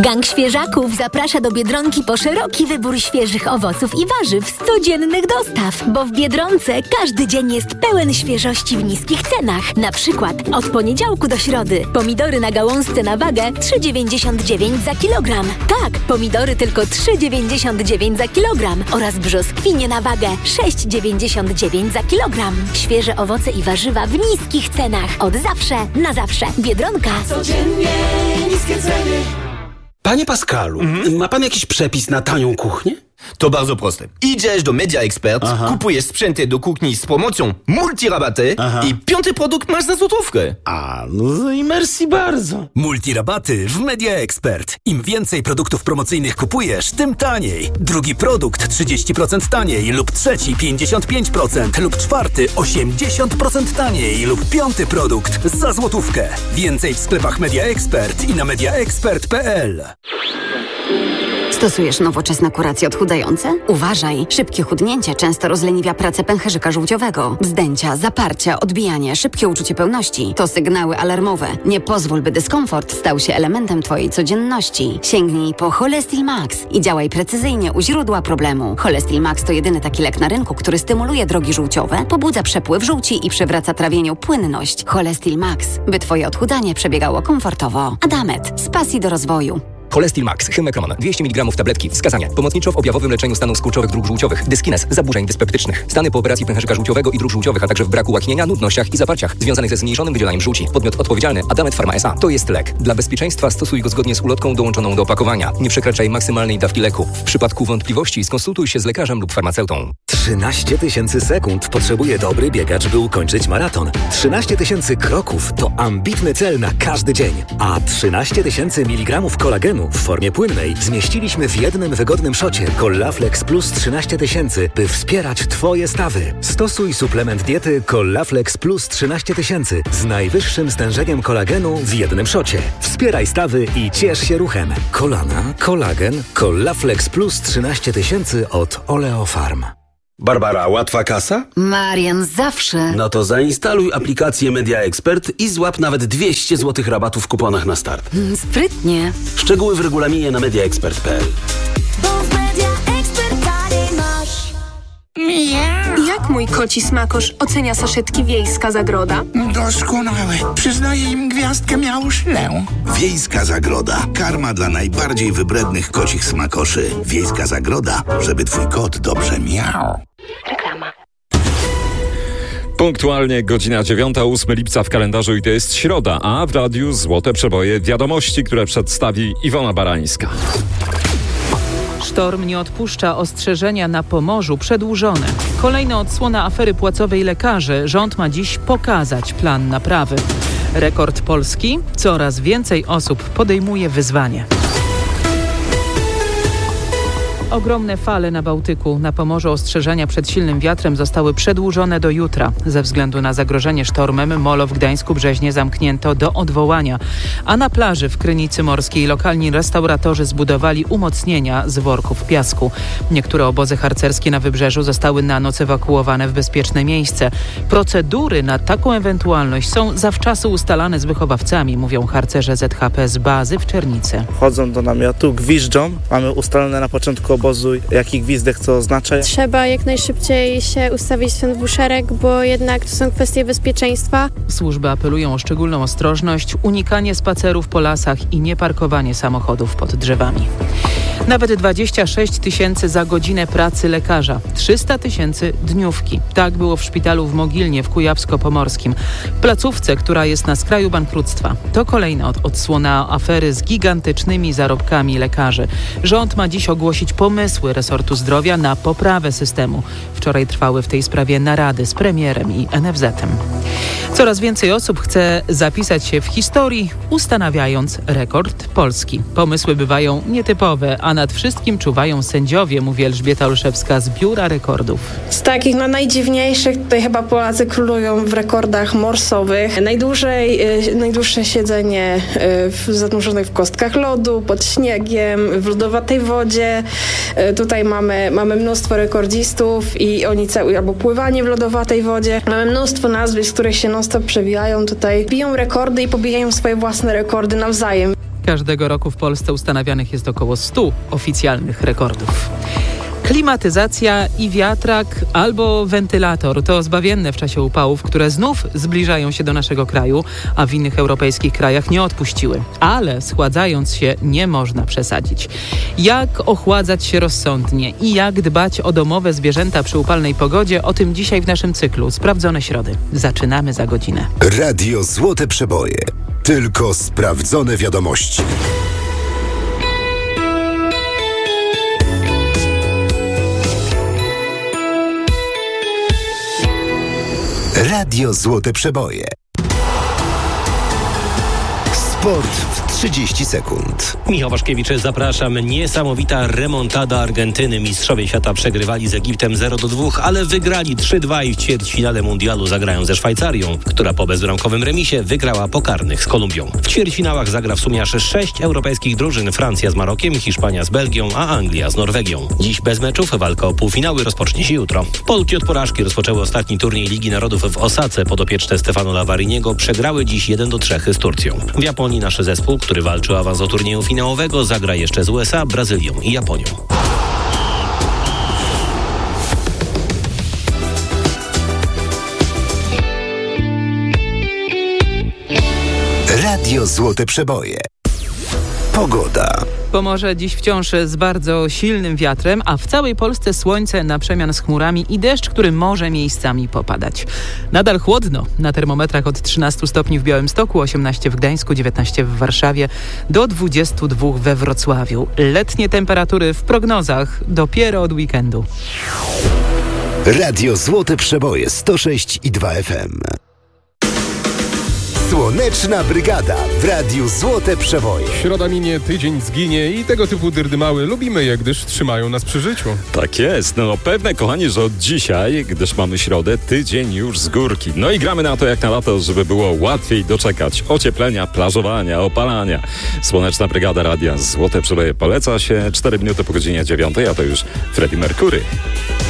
Gang Świeżaków zaprasza do Biedronki po szeroki wybór świeżych owoców i warzyw z codziennych dostaw, bo w Biedronce każdy dzień jest pełen świeżości w niskich cenach. Na przykład od poniedziałku do środy pomidory na gałązce na wagę 3,99 za kilogram. Tak, pomidory tylko 3,99 za kilogram oraz brzoskwinie na wagę 6,99 za kilogram. Świeże owoce i warzywa w niskich cenach. Od zawsze na zawsze. Biedronka. Codziennie niskie ceny. Panie Pascalu, ma pan jakiś przepis na tanią kuchnię? To bardzo proste. Idziesz do Media Expert, kupujesz sprzęty do kuchni z promocją multirabaty i 5. produkt masz za złotówkę. No i merci bardzo. Multirabaty w Media Expert. Im więcej produktów promocyjnych kupujesz, tym taniej. Drugi produkt 30% taniej lub trzeci 55% lub czwarty 80% taniej lub 5. produkt za złotówkę. Więcej w sklepach Media Expert i na mediaexpert.pl. Stosujesz nowoczesne kuracje odchudzające? Uważaj! Szybkie chudnięcie często rozleniwia pracę pęcherzyka żółciowego. Wzdęcia, zaparcia, odbijanie, szybkie uczucie pełności to sygnały alarmowe. Nie pozwól, by dyskomfort stał się elementem Twojej codzienności. Sięgnij po Cholestil Max i działaj precyzyjnie u źródła problemu. Cholestil Max to jedyny taki lek na rynku, który stymuluje drogi żółciowe, pobudza przepływ żółci i przywraca trawieniu płynność. Cholestil Max, by Twoje odchudzanie przebiegało komfortowo. Adamet, z pasji do rozwoju. Cholestil Max, Hymekroman, 200 mg tabletki. Wskazania. Pomocniczo w objawowym leczeniu stanów skurczowych dróg żółciowych. Dyskines, zaburzeń dyspeptycznych. Stany po operacji pęcherzyka żółciowego i dróg żółciowych, a także w braku łaknienia, nudnościach i zaparciach związanych ze zmniejszonym wydzielaniem żółci. Podmiot odpowiedzialny Adamet Pharma S.A. To jest lek. Dla bezpieczeństwa stosuj go zgodnie z ulotką dołączoną do opakowania. Nie przekraczaj maksymalnej dawki leku. W przypadku wątpliwości skonsultuj się z lekarzem lub farmaceutą. 13 000 sekund potrzebuje dobry biegacz, by ukończyć maraton. 13 000 kroków to ambitny cel na każdy dzień. A 13 000 mg kolagenu w formie płynnej zmieściliśmy w jednym wygodnym szocie Collaflex Plus 13 000, by wspierać Twoje stawy. Stosuj suplement diety Collaflex Plus 13 000 z najwyższym stężeniem kolagenu w jednym szocie. Wspieraj stawy i ciesz się ruchem. Kolana, kolagen, Collaflex Plus 13 000 od Oleofarm. Barbara, łatwa kasa? Marian, zawsze. No to zainstaluj aplikację Media Expert i złap nawet 200 zł rabatu w kuponach na start. Sprytnie. Szczegóły w regulaminie na mediaexpert.pl. Jak mój koci smakosz ocenia saszetki Wiejska Zagroda? Doskonałe. Przyznaję im gwiazdkę miauszlę. Wiejska Zagroda. Karma dla najbardziej wybrednych kocich smakoszy. Wiejska Zagroda, żeby twój kot dobrze miał. Reklama. Punktualnie godzina 9, 8 lipca w kalendarzu i to jest środa, a w radiu Złote Przeboje wiadomości, które przedstawi Iwona Barańska. Sztorm nie odpuszcza, ostrzeżenia na Pomorzu przedłużone. Kolejna odsłona afery płacowej lekarzy. Rząd ma dziś pokazać plan naprawy. Rekord Polski. Coraz więcej osób podejmuje wyzwanie. Ogromne fale na Bałtyku. Na Pomorzu ostrzeżenia przed silnym wiatrem zostały przedłużone do jutra. Ze względu na zagrożenie sztormem molo w Gdańsku-Brzeźnie zamknięto do odwołania. A na plaży w Krynicy Morskiej lokalni restauratorzy zbudowali umocnienia z worków piasku. Niektóre obozy harcerskie na wybrzeżu zostały na noc ewakuowane w bezpieczne miejsce. Procedury na taką ewentualność są zawczasu ustalane z wychowawcami, mówią harcerze ZHP z bazy w Czernicy. Wchodzą do namiotu, gwiżdżą. Mamy ustalone na początku obozu, jaki gwizdek co oznacza. Trzeba jak najszybciej się ustawić w ten dwuszereg, bo jednak to są kwestie bezpieczeństwa. Służby apelują o szczególną ostrożność, unikanie spacerów po lasach i nieparkowanie samochodów pod drzewami. Nawet 26 000 za godzinę pracy lekarza, 300 000 dniówki. Tak było w szpitalu w Mogilnie w Kujawsko-Pomorskim. W placówce, która jest na skraju bankructwa. To kolejna odsłona afery z gigantycznymi zarobkami lekarzy. Rząd ma dziś ogłosić pomysły resortu zdrowia na poprawę systemu. Wczoraj trwały w tej sprawie narady z premierem i NFZ-em. Coraz więcej osób chce zapisać się w historii, ustanawiając rekord Polski. Pomysły bywają nietypowe, a nad wszystkim czuwają sędziowie, mówi Elżbieta Olszewska z Biura Rekordów. Z takich najdziwniejszych tutaj chyba Polacy królują w rekordach morsowych. Najdłuższe siedzenie zanurzonych w kostkach lodu, pod śniegiem, w lodowatej wodzie. Tutaj mamy mnóstwo rekordzistów i oni albo pływanie w lodowatej wodzie. Mamy mnóstwo nazwisk, których się non-stop przebijają tutaj. Biją rekordy i pobijają swoje własne rekordy nawzajem. Każdego roku w Polsce ustanawianych jest około 100 oficjalnych rekordów. Klimatyzacja i wiatrak albo wentylator to zbawienne w czasie upałów, które znów zbliżają się do naszego kraju, a w innych europejskich krajach nie odpuściły. Ale schładzając się nie można przesadzić. Jak ochładzać się rozsądnie i jak dbać o domowe zwierzęta przy upalnej pogodzie, o tym dzisiaj w naszym cyklu Sprawdzone Środy. Zaczynamy za godzinę. Radio Złote Przeboje. Tylko sprawdzone wiadomości. Radio Złote Przeboje. Sport w 30 sekund. Michał Waszkiewicz, zapraszam. Niesamowita remontada Argentyny. Mistrzowie świata przegrywali z Egiptem 0-2, ale wygrali 3-2 i w ćwierćfinale mundialu zagrają ze Szwajcarią, która po bezbramkowym remisie wygrała po karnych z Kolumbią. W ćwierćfinałach zagra w sumie aż 6 europejskich drużyn. Francja z Marokiem, Hiszpania z Belgią, a Anglia z Norwegią. Dziś bez meczów, walka o półfinały rozpocznie się jutro. Polki od porażki rozpoczęły ostatni turniej Ligi Narodów w Osace. Podopieczne Stefano Lavariniego przegrały dziś 1-3 z Turcją. W Japonii nasz zespół, który walczy o awans do turnieju finałowego, zagra jeszcze z USA, Brazylią i Japonią. Radio Złote Przeboje. Pogoda. Pomorze dziś wciąż z bardzo silnym wiatrem, a w całej Polsce słońce na przemian z chmurami i deszcz, który może miejscami popadać. Nadal chłodno. Na termometrach od 13 stopni w Białymstoku, 18 w Gdańsku, 19 w Warszawie, do 22 we Wrocławiu. Letnie temperatury w prognozach dopiero od weekendu. Radio Złote Przeboje 106,2 FM. Słoneczna Brygada w Radiu Złote Przeboje. Środa minie, tydzień zginie i tego typu dyrdymały lubimy je, gdyż trzymają nas przy życiu. Tak jest. No pewne, kochani, że od dzisiaj, gdyż mamy środę, tydzień już z górki. No i gramy na to jak na lato, żeby było łatwiej doczekać ocieplenia, plażowania, opalania. Słoneczna Brygada Radia Złote Przeboje poleca się 4 minuty po godzinie 9, a to już Freddie Mercury.